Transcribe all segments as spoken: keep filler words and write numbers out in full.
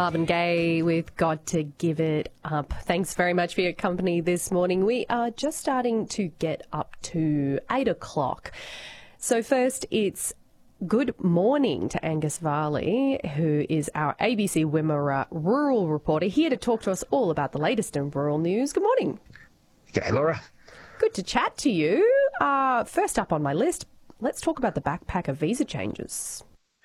Marvin Gaye with Got to Give It Up. Thanks very much for your company this morning. We are just starting to get up to eight o'clock. So first, it's good morning to Angus Varley, who is our A B C Wimmera rural reporter, here to talk to us all about the latest in rural news. Good morning. G'day, Laura. Good to chat to you. Uh, first up on my list, let's talk about the backpacker visa changes.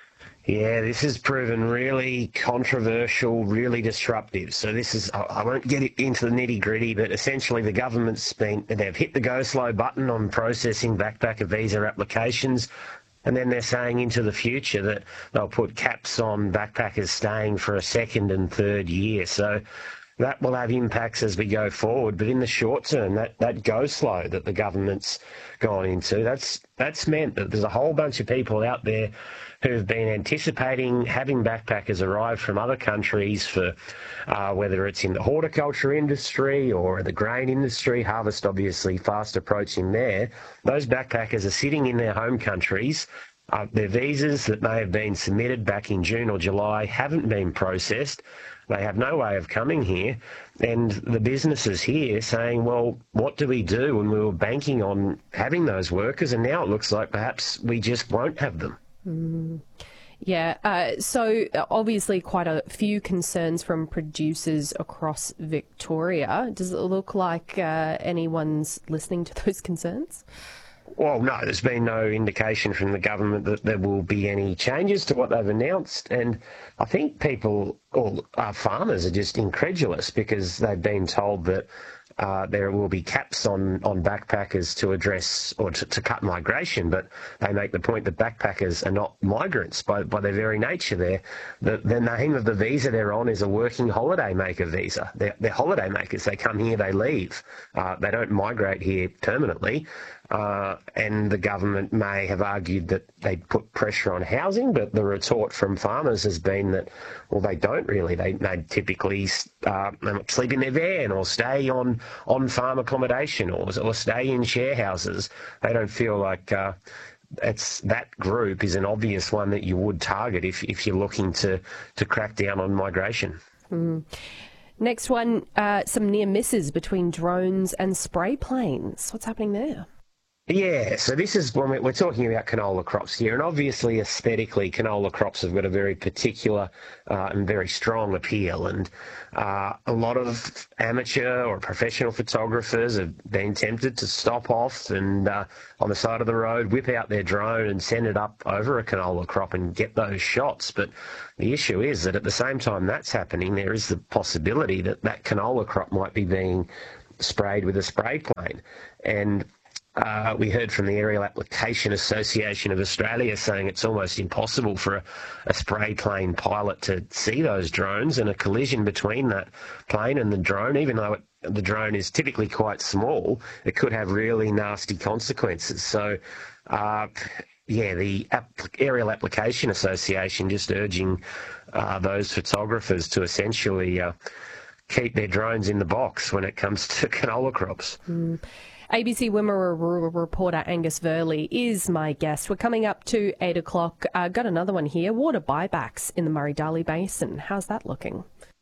Yeah, this has proven really controversial, really disruptive. So this is, I won't get into the nitty gritty, but essentially the government's been, they've hit the go slow button on processing backpacker visa applications. And then they're saying into the future that they'll put caps on backpackers staying for a second and third year. So that will have impacts as we go forward. But in the short term, that, that go slow that the government's gone into, that's that's meant that there's a whole bunch of people out there who've been anticipating having backpackers arrive from other countries for uh, whether it's in the horticulture industry or the grain industry, harvest obviously fast approaching there. Those backpackers are sitting in their home countries. Uh, their visas that may have been submitted back in June or July haven't been processed. They have no way of coming here. And the businesses here saying, well, what do we do? And we were banking on having those workers, and now it looks like perhaps we just won't have them. Mm. Yeah, uh, so obviously quite a few concerns from producers across Victoria. Does it look like uh, anyone's listening to those concerns? Well, no, there's been no indication from the government that there will be any changes to what they've announced. And I think people, or uh, farmers, are just incredulous because they've been told that uh, there will be caps on, on backpackers to address or to, to cut migration. But they make the point that backpackers are not migrants by, by their very nature. They're, the, the name of the visa they're on is a working holiday maker visa. They're, they're holiday makers. They come here, they leave. Uh, they don't migrate here permanently. Uh, and the government may have argued that they put pressure on housing, but the retort from farmers has been that, well, they don't really. They, they typically uh, sleep in their van or stay on, on farm accommodation or, or stay in share houses. They don't feel like uh, it's, that group is an obvious one that you would target if, if you're looking to, to crack down on migration. Mm. Next one, uh, some near misses between drones and spray planes. What's happening there? Yeah, so this is when we're talking about canola crops here, and obviously aesthetically canola crops have got a very particular uh, and very strong appeal, and uh, a lot of amateur or professional photographers have been tempted to stop off and uh, on the side of the road whip out their drone and send it up over a canola crop and get those shots. But the issue is that at the same time that's happening, there is the possibility that that canola crop might be being sprayed with a spray plane. And Uh, we heard from the Aerial Application Association of Australia saying it's almost impossible for a, a spray plane pilot to see those drones, and a collision between that plane and the drone, even though it, the drone is typically quite small, it could have really nasty consequences. So, uh, yeah, the App- Aerial Application Association just urging uh, those photographers to essentially uh, keep their drones in the box when it comes to canola crops. Mm. A B C Wimmera rural reporter Angus Varley is my guest. We're coming up to eight o'clock. Uh, got another one here. Water buybacks in the Murray-Darling Basin. How's that looking?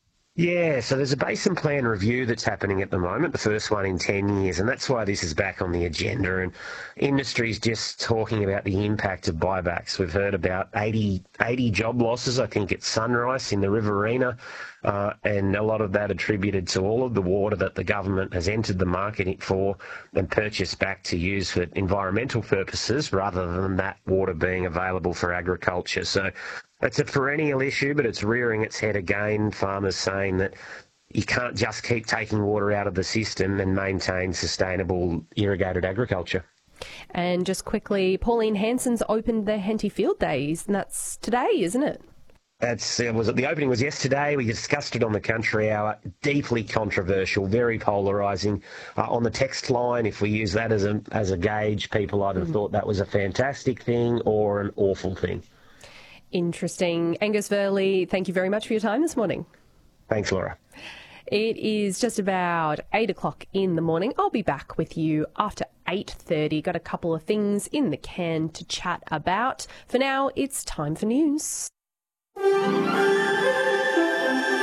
Yeah, so there's a basin plan review that's happening at the moment, the first one in ten years, and that's why this is back on the agenda. And industry's just talking about the impact of buybacks. We've heard about eighty, eighty job losses, I think, at Sunrise in the Riverina, uh, and a lot of that attributed to all of the water that the government has entered the market for and purchased back to use for environmental purposes rather than that water being available for agriculture. So it's a perennial issue, but it's rearing its head again. Farmers saying that you can't just keep taking water out of the system and maintain sustainable irrigated agriculture. And just quickly, Pauline Hanson's opened their Henty Field Days, and that's today, isn't it? That's it was the opening was yesterday. We discussed it on the Country Hour. Deeply controversial, very polarising. Uh, on the text line, if we use that as a as a gauge, people either mm. thought that was a fantastic thing or an awful thing. Interesting. Angus Varley, thank you very much for your time this morning. Thanks, Laura. It is just about eight o'clock in the morning. I'll be back with you after eight thirty. Got a couple of things in the can to chat about. For now, it's time for news.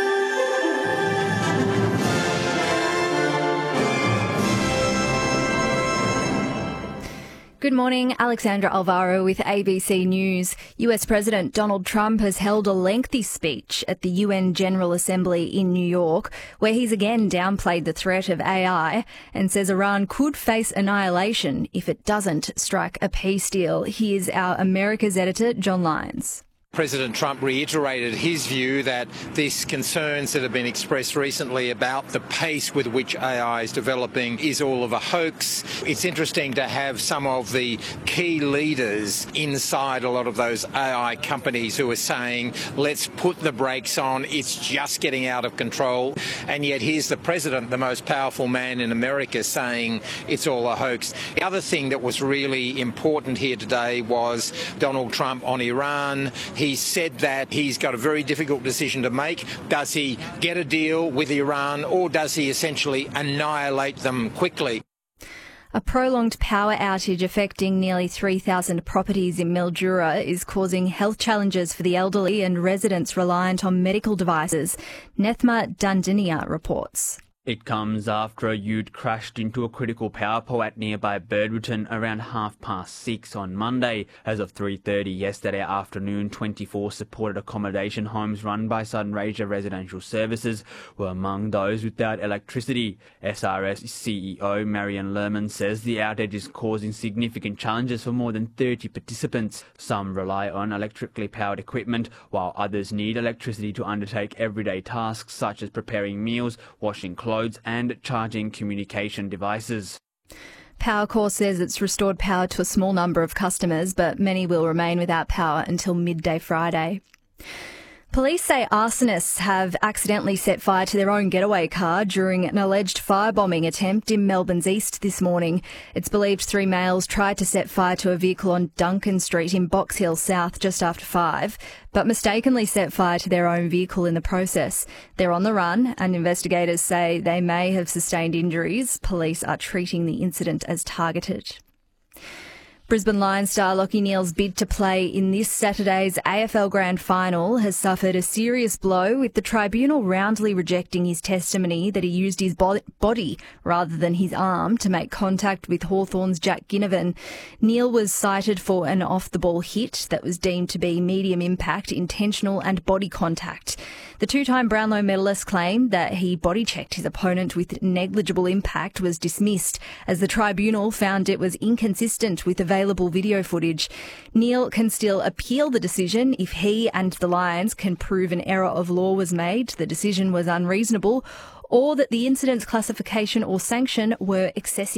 Good morning, Alexandra Alvaro with A B C News. U S President Donald Trump has held a lengthy speech at the U N General Assembly in New York, where he's again downplayed the threat of A I and says Iran could face annihilation if it doesn't strike a peace deal. Here's our America's editor, John Lyons. President Trump reiterated his view that these concerns that have been expressed recently about the pace with which A I is developing is all of a hoax. It's interesting to have some of the key leaders inside a lot of those A I companies who are saying, let's put the brakes on, it's just getting out of control. And yet here's the president, the most powerful man in America, saying it's all a hoax. The other thing that was really important here today was Donald Trump on Iran. He said that he's got a very difficult decision to make. Does he get a deal with Iran, or does he essentially annihilate them quickly? A prolonged power outage affecting nearly three thousand properties in Mildura is causing health challenges for the elderly and residents reliant on medical devices. Nethma Dandinia reports. It comes after a ute crashed into a critical power pole at nearby Birdwotton around half past six on Monday. As of three thirty yesterday afternoon, twenty-four supported accommodation homes run by Sunraysia Residential Services were among those without electricity. S R S C E O Marian Lerman says the outage is causing significant challenges for more than thirty participants. Some rely on electrically powered equipment, while others need electricity to undertake everyday tasks such as preparing meals, washing clothes, and charging communication devices. Powercor says it's restored power to a small number of customers, but many will remain without power until midday Friday. Police say arsonists have accidentally set fire to their own getaway car during an alleged firebombing attempt in Melbourne's east this morning. It's believed three males tried to set fire to a vehicle on Duncan Street in Box Hill South just after five, but mistakenly set fire to their own vehicle in the process. They're on the run, and investigators say they may have sustained injuries. Police are treating the incident as targeted. Brisbane Lions star Lachie Neale's bid to play in this Saturday's A F L Grand Final has suffered a serious blow, with the tribunal roundly rejecting his testimony that he used his body rather than his arm to make contact with Hawthorn's Jack Ginnivan. Neale was cited for an off-the-ball hit that was deemed to be medium impact, intentional and body contact. The two-time Brownlow medalist claim that he body-checked his opponent with negligible impact was dismissed, as the tribunal found it was inconsistent with available video footage. Neale can still appeal the decision if he and the Lions can prove an error of law was made, the decision was unreasonable, or that the incident's classification or sanction were excessive.